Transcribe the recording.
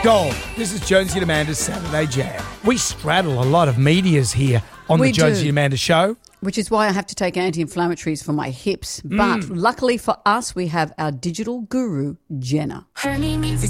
Gold. This is Jonesy and Amanda's Saturday Jam. We straddle a lot of medias here on the Jonesy and Amanda show. Which is why I have to take anti-inflammatories for my hips. But luckily for us, we have our digital guru, Jenna.